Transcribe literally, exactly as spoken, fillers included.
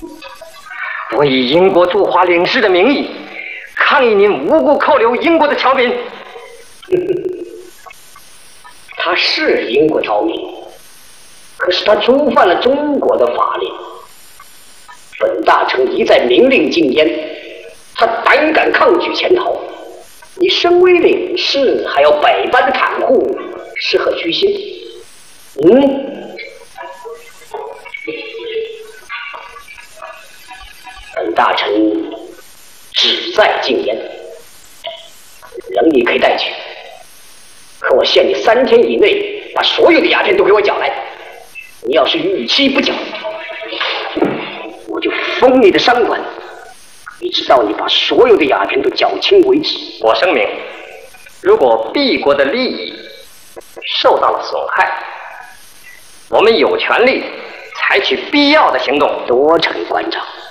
我以英国驻华领事的名义抗议您无故扣留英国的侨民。 他是英国侨民，可是他触犯了中国的法令。本大臣一再明令禁烟，他胆敢抗拒潜逃。你身为领事，还要百般的袒护，是何居心？嗯？本大臣旨在禁烟，人你可以带去，可我限你三天以内把所有的鸦片都给我缴来。你要是逾期不缴，我就封你的商馆，一直到你把所有的鸦片都缴清为止。 我声明，如果敝国的利益受到了损害，我们有权利采取必要的行动。 多陈馆长。